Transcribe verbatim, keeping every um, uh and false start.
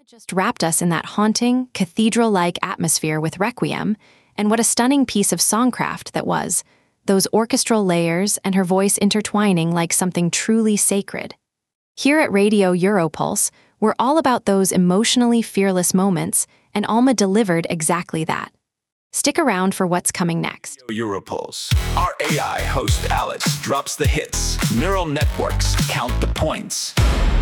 just wrapped us in that haunting, cathedral-like atmosphere with Requiem, and what a stunning piece of songcraft that was, those orchestral layers and her voice intertwining like something truly sacred. Here at Radio Europulse, we're all about those emotionally fearless moments, and Alma delivered exactly that. Stick around for what's coming next. Europulse. Our A I host Alice drops the hits. Neural networks count the points.